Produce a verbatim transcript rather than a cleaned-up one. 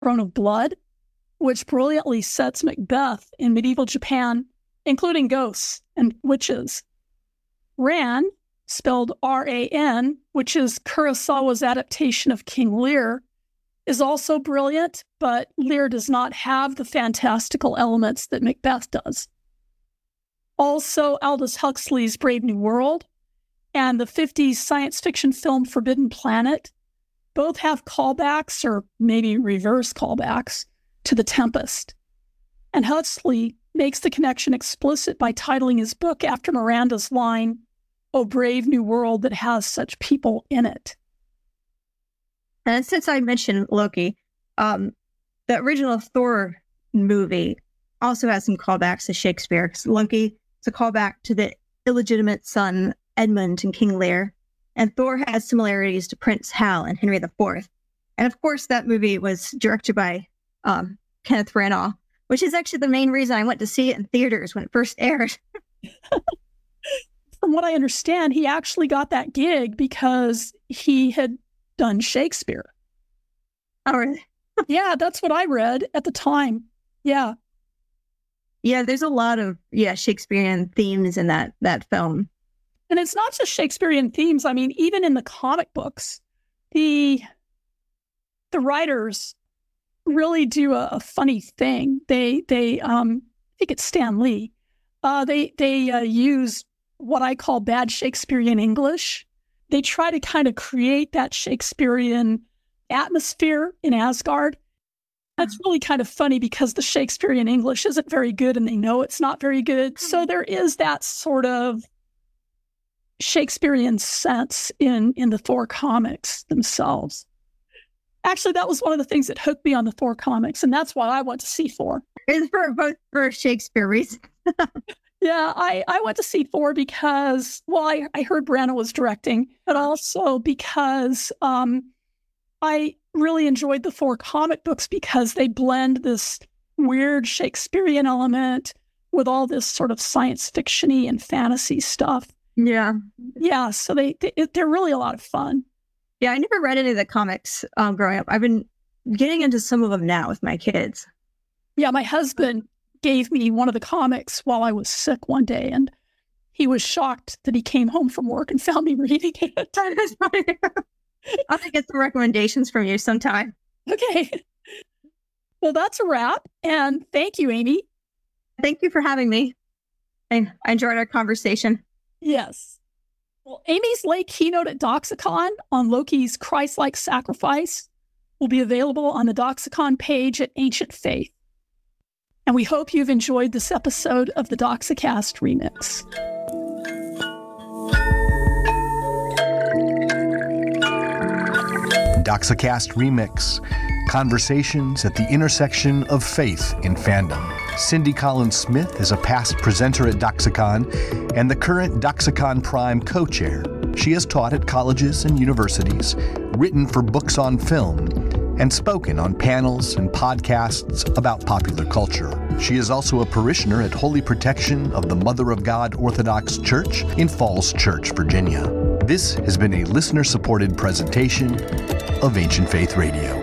Throne of Blood, which brilliantly sets Macbeth in medieval Japan, including ghosts and witches. Ran, spelled R A N, which is Kurosawa's adaptation of King Lear, is also brilliant, but Lear does not have the fantastical elements that Macbeth does. Also, Aldous Huxley's Brave New World and the fifties science fiction film Forbidden Planet both have callbacks, or maybe reverse callbacks, to The Tempest. And Huxley makes the connection explicit by titling his book after Miranda's line, "Oh, brave new world that has such people in it." And since I mentioned Loki, um, the original Thor movie also has some callbacks to Shakespeare. 'Cause Loki is a callback to the illegitimate son, Edmund, in King Lear. And Thor has similarities to Prince Hal and Henry the Fourth. And of course, that movie was directed by um, Kenneth Branagh, which is actually the main reason I went to see it in theaters when it first aired. From what I understand, he actually got that gig because he had done Shakespeare. Oh, really? Yeah, that's what I read at the time. Yeah. Yeah, there's a lot of, yeah, Shakespearean themes in that that film. And it's not just Shakespearean themes. I mean, even in the comic books, the the writers really do a, a funny thing. They they um I think it's Stan Lee. Uh, they they uh, use what I call bad Shakespearean English. They try to kind of create that Shakespearean atmosphere in Asgard. That's really kind of funny because the Shakespearean English isn't very good and they know it's not very good. So there is that sort of Shakespearean sense in, in the Thor comics themselves. Actually, that was one of the things that hooked me on the Thor comics, and that's why I went to see Thor. It's for both for Shakespeare reasons. Yeah, I, I went to see Thor because, well, I, I heard Branagh was directing, but also because um, I really enjoyed the Thor comic books because they blend this weird Shakespearean element with all this sort of science fiction-y and fantasy stuff. Yeah. Yeah, so they, they, they're really a lot of fun. Yeah, I never read any of the comics um, growing up. I've been getting into some of them now with my kids. Yeah, my husband gave me one of the comics while I was sick one day, and he was shocked that he came home from work and found me reading it. I'll have to get some recommendations from you sometime. Okay. Well, that's a wrap, and thank you, Amy. Thank you for having me. I, I enjoyed our conversation. Yes. Well, Amy's late keynote at Doxicon on Loki's Christ-like sacrifice will be available on the Doxicon page at Ancient Faith. And we hope you've enjoyed this episode of the Doxicast Remix. Doxicast Remix. Conversations at the intersection of faith and fandom. Cindy Collins-Smith is a past presenter at Doxicon and the current Doxicon Prime co-chair. She has taught at colleges and universities, written for books on film, and spoken on panels and podcasts about popular culture. She is also a parishioner at Holy Protection of the Mother of God Orthodox Church in Falls Church, Virginia. This has been a listener-supported presentation of Ancient Faith Radio.